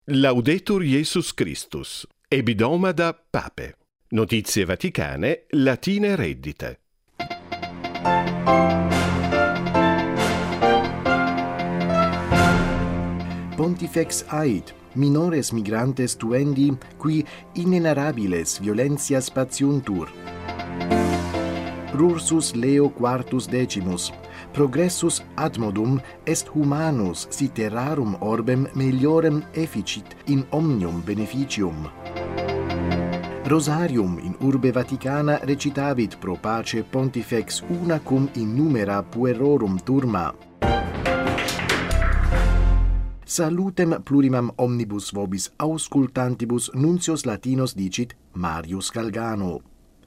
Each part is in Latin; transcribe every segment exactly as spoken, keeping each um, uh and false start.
Laudetur Jesus Christus, Ebidomada Pape. Notizie Vaticane, latine reddite. Pontifex ait, minores migrantes tuendi, qui inenarrabiles violentias patiuntur. Rursus Leo quartus decimus, progressus admodum est humanus si terrarum orbem meliorem efficit in omnium beneficium. Rosarium in urbe Vaticana recitavit pro pace Pontifex una cum in numera puerorum turma. Salutem plurimam omnibus vobis auscultantibus nuncios latinos dicit Marius Galgano.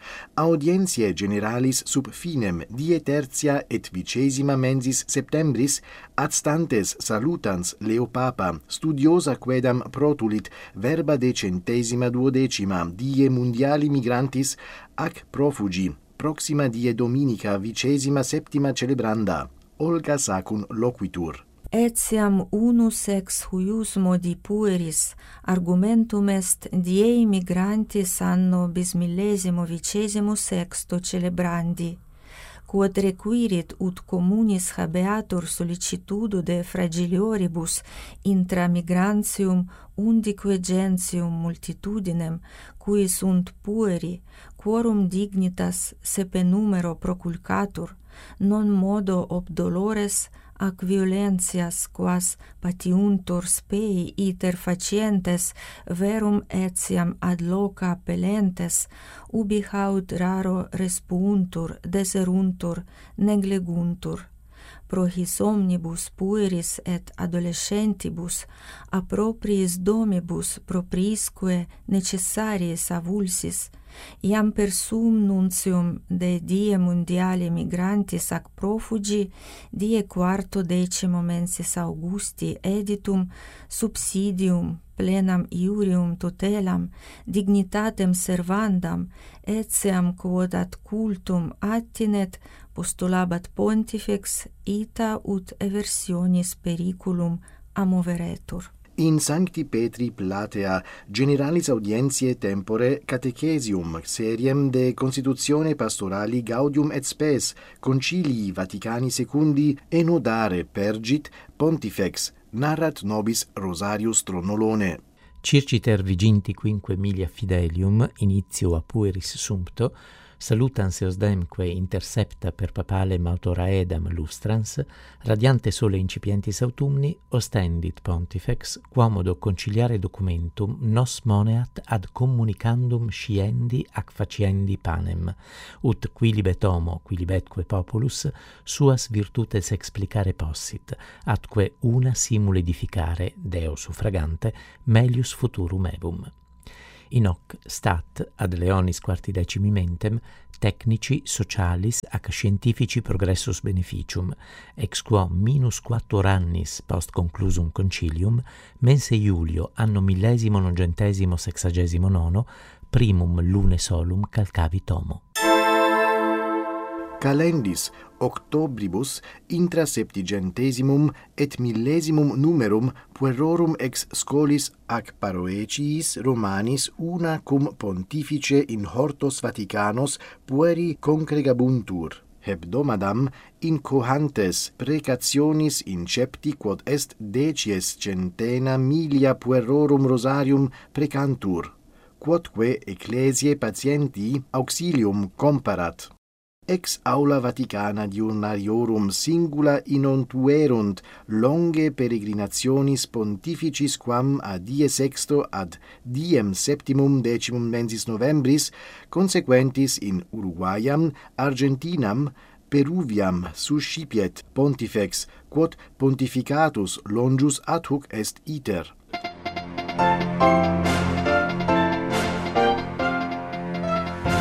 Audientiae generalis sub finem die tertia et vicesima mensis septembris ad stantes salutans Leo Papa studiosa quedam protulit verba decentesima duodecima die mundiali migrantis ac profugi proxima die dominica vicesima septima celebranda. Olga Sacun loquitur. Etiam unus ex huius modi pueris argumentum est diei migrantis anno bismillesimo vicesimo sexto celebrandi, quod requirit ut communis habeatur sollicitudo de fragilioribus intra migrantium undique gentium multitudinem, cui sunt pueri, quorum dignitas sepe numero proculcatur, non modo ob dolores ac violentias quas patiuntur spei iter facientes verum etiam ad loca appellentes, ubi haud raro respuntur, deseruntur, negleguntur. Pro his omnibus pueris et adolescentibus, a propriis domibus propriisque necessariis avulsis, iam per sum nuntium de die mundiali migrantis ac profugi, die quarto decimo mensis Augusti editum subsidium plenam iurium tutelam dignitatem servandam etiam quod ad cultum attinet postulabat Pontifex ita ut eversionis periculum amoveretur. In Sancti Petri Platea generalis audientiae tempore catechesium seriem de constitutione pastorali gaudium et spes concilii Vaticani secundi enodare pergit Pontifex narrat nobis Rosarius Tronnolone. Circiter viginti quinque milia fidelium initio a pueris sumpto salutans eosdemque intercepta per papalem autoraedam lustrans, radiante sole incipientis autumni, ostendit Pontifex, quomodo conciliare documentum nos moneat ad communicandum sciendi ac faciendi panem, ut quilibet homo, quilibetque populus, suas virtutes explicare possit, atque una simul edificare, Deo suffragante, melius futurum evum. In hoc stat ad Leonis quartidecimi mentem technici socialis ac scientifici progressus beneficium, ex quo minus quattuor annis post conclusum concilium, mense Iulio anno millesimo nongentesimo sexagesimo nono, primum lune solum calcavit homo. Calendis octobribus intra septigentesimum et millesimum numerum puerorum ex scholis ac paroeciis Romanis una cum pontifice in hortos Vaticanos pueri congregabuntur. Hebdomadam in cohantes precationis incepti quod est decies centena milia puerorum rosarium precantur, quodque ecclesiae patienti auxilium comparat. Ex aula Vaticana diurnariorum singula inontuerunt longe peregrinationis pontificis quam a die sexto ad diem septimum decimum mensis novembris consequentis in Uruguayam, Argentinam, Peruviam suscipiet Pontifex, quod pontificatus longius ad hoc est iter.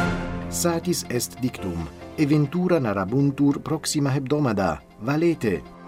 Satis est dictum, eventura narrabuntur proxima hebdomada. Valete!